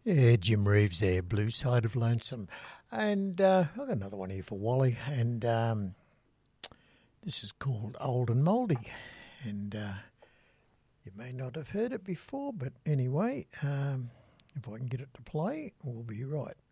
Yeah, Jim Reeves there, Blue Side of Lonesome. And I've got another one here for Wally, and this is called Old and Mouldy. And you may not have heard it before, but anyway, if I can get it to play, we'll be right